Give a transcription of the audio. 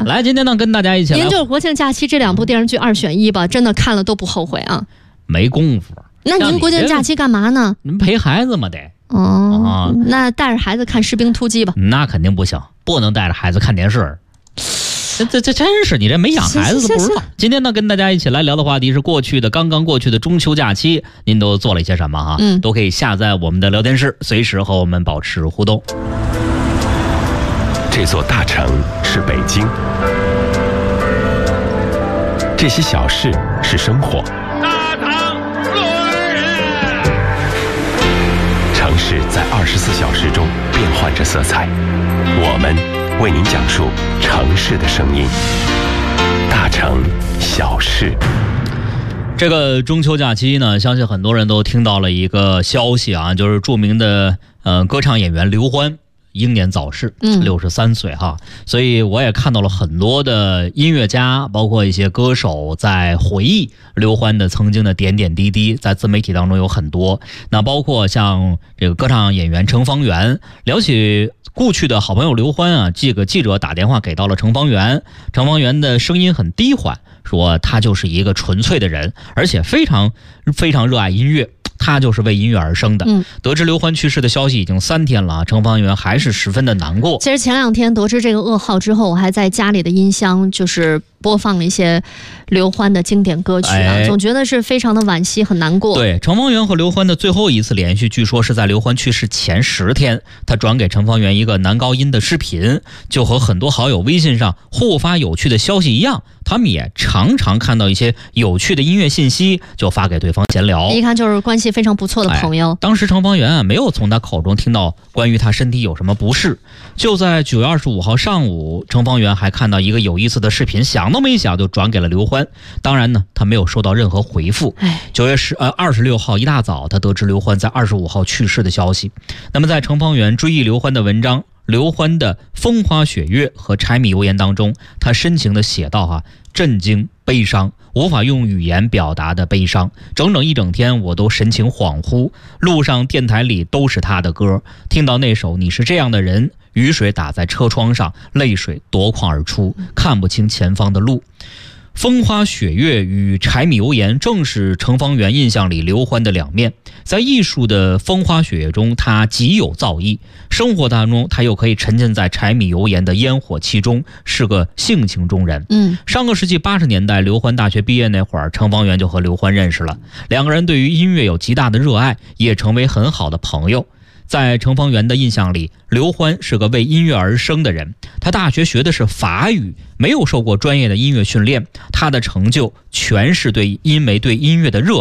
来，今天呢跟大家一起来， 您就是国庆假期这2部电视剧2选1吧，真的看了都不后悔啊。 没功夫。 那您国庆假期干嘛呢？ 您陪孩子嘛得。 那带着孩子看《士兵突击》吧。 那肯定不行，不能带着孩子看电视。这真是你这没养孩子都不知道。今天呢，跟大家一起来聊的话题是刚刚过去的中秋假期，您都做了一些什么哈？都可以下载我们的聊天室，随时和我们保持互动。 这座大城是北京，这些小事是生活。 大唐论人， 城市在24小时中变换着色彩，我们为您讲述城市的声音。大城小事。 这个中秋假期呢，相信很多人都听到了一个消息啊，就是著名的歌唱演员刘欢英年早逝，63岁哈。所以我也看到了很多的音乐家，包括一些歌手在回忆刘欢的曾经的点点滴滴，在自媒体当中有很多。那包括像这个歌唱演员程方圆，聊起故去的好朋友刘欢啊，这个记者打电话给到了程方圆，程方圆的声音很低缓，说他就是一个纯粹的人，而且非常非常热爱音乐。他就是为音乐而生的。得知刘欢去世的消息已经3天了，程方圆还是十分的难过。 其实前2天得知这个噩耗之后，我还在家里的音箱就是播放了一些刘欢的经典歌曲啊，总觉得是非常的惋惜，很难过。 对，程方圆和刘欢的最后一次联系，据说是在刘欢去世前10天，他转给程方圆一个男高音的视频，就和很多好友微信上互发有趣的消息一样，他们也常常看到一些有趣的音乐信息，就发给对方闲聊。 一看就是关系非常不错的朋友。 当时程方圆没有从他口中听到关于他身体有什么不适。就在9月25号上午，程方圆还看到一个有意思的视频，想都没想就转给了刘欢。当然呢，他没有收到任何回复。9月26号一大早，他得知刘欢在25号去世的消息。那么在程方圆追忆刘欢的文章刘欢的风花雪月和柴米油盐当中，他深情地写道震惊悲伤，无法用语言表达的悲伤，整一整天我都神情恍惚，路上电台里都是他的歌，听到那首你是这样的人，雨水打在车窗上，泪水夺眶而出，看不清前方的路。风花雪月与柴米油盐正是程方圆印象里刘欢的两面。在艺术的风花雪月中，他极有造诣，生活当中他又可以沉浸在柴米油盐的烟火气中，是个性情中人。上个世纪80年代，刘欢大学毕业那会儿，程方圆就和刘欢认识了，两个人对于音乐有极大的热爱，也成为很好的朋友。在程方圆的印象里，刘欢是个为音乐而生的人。他大学学的是法语，没有受过专业的音乐训练，他的成就全是因为对音乐的热